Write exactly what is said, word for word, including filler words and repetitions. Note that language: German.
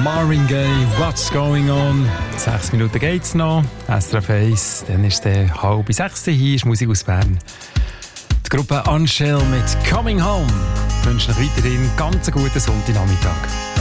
Marvin Gaye, What's Going On? Sechs Minuten geht's noch. S R F eins, dann ist es halb sechs. Hier ist Musik aus Bern. Die Gruppe Unshell mit Coming Home. Ich wünsche euch weiterhin einen ganz guten Sonntagnachmittag.